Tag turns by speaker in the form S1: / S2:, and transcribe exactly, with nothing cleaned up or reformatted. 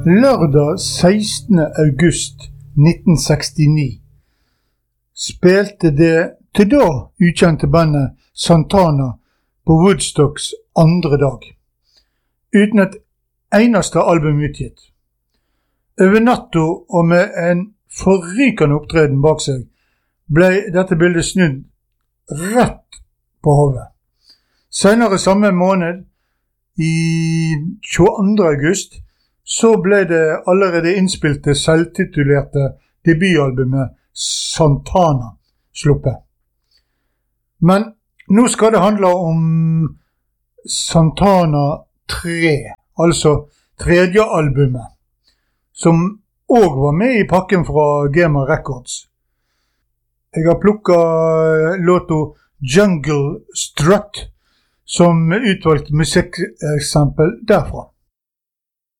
S1: Lørdag sekstende august nitten sekstini spilte det til da ukjente bandet Santana på Woodstocks andre dag, uten et eneste album utgitt. Over natta og med en forrykende opptreden bak seg, ble dette bildet snudd rett på hodet. Senere samme måned, i tjueandre august, så ble det allerede innspilte selvtitulerte debutalbumet Santana sluppet. Men nå skal det handle om Santana tre, altså tredje albumet, som også var med i pakken fra Gema Records. Jeg har plukket låta Jungle Strut som utvalgt musikkeksempel derfra.